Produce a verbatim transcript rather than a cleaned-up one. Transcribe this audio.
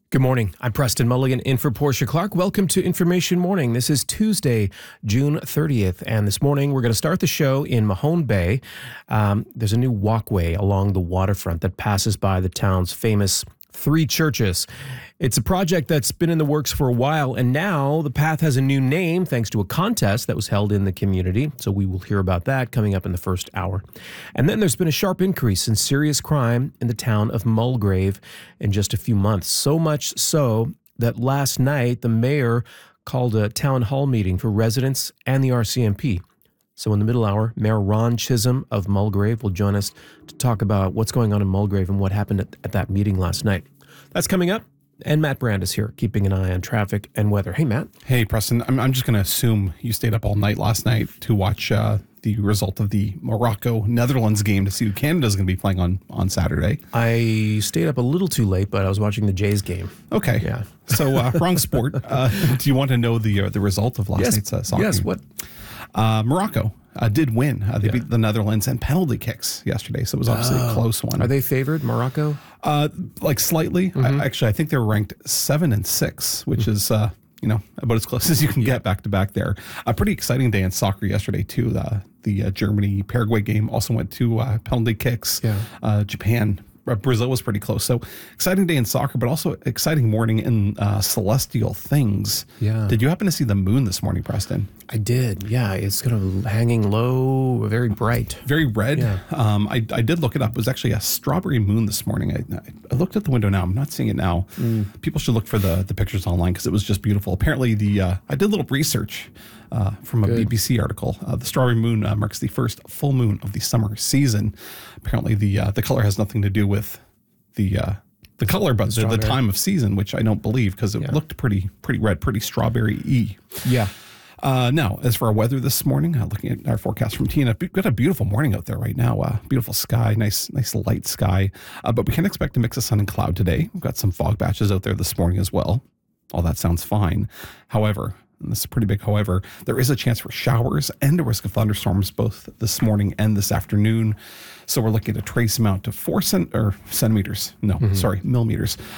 Good morning. I'm Preston Mulligan in for Portia Clark. Welcome to Information Morning. This is Tuesday, June thirtieth, and this morning we're going to start the show in Mahone Bay. Um, there's a new walkway along the waterfront that passes by the town's famous Three Churches. It's a project that's been in the works for a while, and now the path has a new name thanks to a contest that was held in the community. So we will hear about that coming up in the first hour. And then there's been a sharp increase in serious crime in the town of Mulgrave in just a few months. So much so that last night the mayor called a town hall meeting for residents and the R C M P. So in the middle hour, Mayor Ron Chisholm of Mulgrave will join us to talk about what's going on in Mulgrave and what happened at, at that meeting last night. That's coming up. And Matt Brand is here, keeping an eye on traffic and weather. Hey, Matt. Hey, Preston. I'm, I'm just going to assume you stayed up all night last night to watch uh, the result of the Morocco-Netherlands game to see who Canada's going to be playing on, on Saturday. I stayed up a little too late, but I was watching the Jays game. Okay. Yeah. So, uh, wrong sport. Uh, do you want to know the uh, the result of last yes. night's uh, soccer? Yes, what? Uh, Morocco uh, did win. Uh, they Yeah. beat the Netherlands in penalty kicks yesterday, so it was obviously Oh. a close one. Are they favored, Morocco? Uh, like slightly. Mm-hmm. I, actually, I think they were ranked seven and six, which mm-hmm. is uh, you know about as close as you can get back to back there. A pretty exciting day in soccer yesterday too. The the uh, Germany Paraguay game also went to uh, penalty kicks. Yeah. Uh, Japan. Brazil was pretty close. So exciting day in soccer, but also exciting morning in uh, celestial things. Yeah. Did you happen to see the moon this morning, Preston? I did. Yeah, it's kind of hanging low, very bright. Very red. Yeah. Um, I, I did look it up. It was actually a strawberry moon this morning. I, I looked at the window now. I'm not seeing it now. Mm. People should look for the, the pictures online because it was just beautiful. Apparently, the uh, I did a little research uh, from a Good. B B C article. Uh, the strawberry moon uh, marks the first full moon of the summer season. Apparently, the uh, the color has nothing to do with the uh, the color, but the, the time of season, which I don't believe because it Yeah. looked pretty pretty red, pretty strawberry-y. Yeah. Uh, now, as for our weather this morning, uh, looking at our forecast from Tina, we've got a beautiful morning out there right now. Uh, beautiful sky, nice, nice light sky. Uh, but we can expect a mix of sun and cloud today. We've got some fog batches out there this morning as well. All that sounds fine. However, and this is pretty big, however, there is a chance for showers and a risk of thunderstorms both this morning and this afternoon. So we're looking at a trace amount of four cent or centimeters. No, mm-hmm. sorry, millimeters